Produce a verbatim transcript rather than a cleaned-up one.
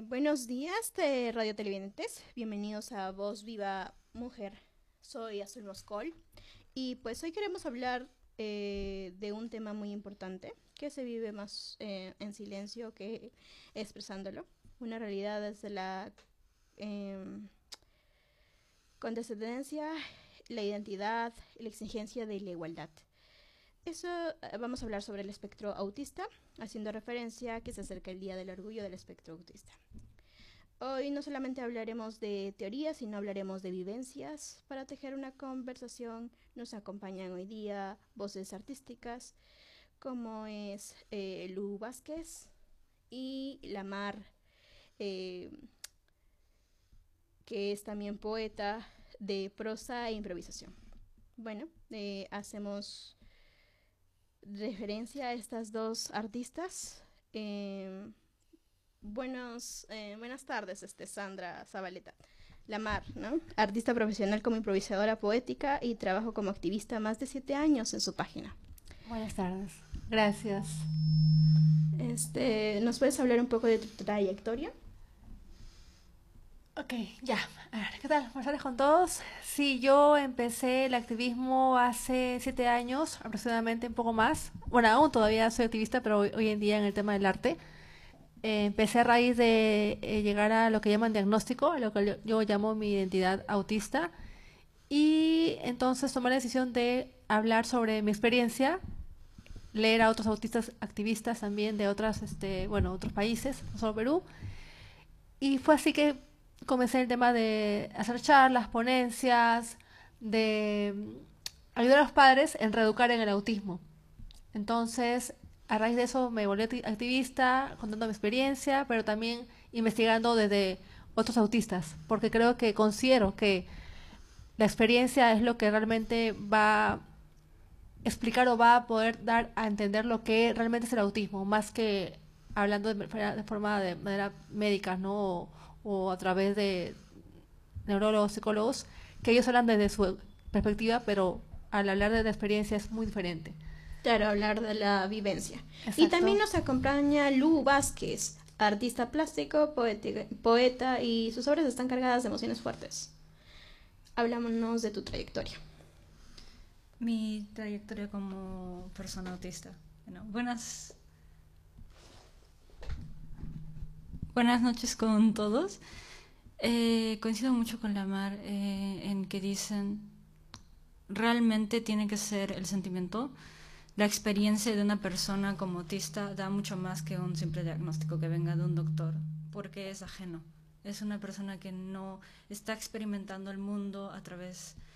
Buenos días, de radio televidentes. Bienvenidos a Voz Viva Mujer. Soy Azul Moscol y pues hoy queremos hablar eh, de un tema muy importante que se vive más eh, en silencio que expresándolo. Una realidad desde la eh, condescendencia, la identidad y la exigencia de la igualdad. Eso eh, vamos a hablar sobre el espectro autista, haciendo referencia a que se acerca el Día del Orgullo del Espectro Autista. Hoy no solamente hablaremos de teorías, sino hablaremos de vivencias. Para tejer una conversación nos acompañan hoy día voces artísticas como es eh, Lu Vázquez y Lamar, eh, que es también poeta de prosa e improvisación. Bueno, eh, hacemos referencia a estas dos artistas. Eh, buenos, eh, buenas tardes, este, Sandra Zabaleta. Lamar, ¿no? Artista profesional como improvisadora poética y trabajo como activista más de siete años en su página. Buenas tardes. Gracias. Este, ¿nos puedes hablar un poco de tu trayectoria? Ok, ya. A ver, ¿qué tal? Buenas tardes con todos. Sí, yo empecé el activismo hace siete años, aproximadamente, un poco más. Bueno, aún todavía soy activista, pero hoy, hoy en día en el tema del arte. Eh, empecé a raíz de eh, llegar a lo que llaman diagnóstico, a lo que yo, yo llamo mi identidad autista. Y entonces tomé la decisión de hablar sobre mi experiencia, leer a otros autistas activistas también de otras, este, bueno, otros países, no solo Perú. Y fue así que comencé el tema de hacer charlas, ponencias, de mm, ayudar a los padres en reeducar en el autismo. Entonces, a raíz de eso me volví acti- activista, contando mi experiencia, pero también investigando desde otros autistas, porque creo que considero que la experiencia es lo que realmente va a explicar o va a poder dar a entender lo que realmente es el autismo, más que hablando de, de forma de manera médica, ¿no? O, o a través de neurólogos, psicólogos, que ellos hablan desde su perspectiva, pero al hablar de la experiencia es muy diferente. Claro, hablar de la vivencia. Y también Exacto. nos acompaña Lu Vázquez, artista plástico, poeti- poeta, y sus obras están cargadas de emociones fuertes. Háblanos de tu trayectoria. Mi trayectoria como persona autista. Bueno, buenas, buenas noches con todos. Eh, coincido mucho con Lamar eh, en que dicen realmente tiene que ser el sentimiento. La experiencia de una persona como autista da mucho más que un simple diagnóstico que venga de un doctor, porque es ajeno. Es una persona que no está experimentando el mundo a través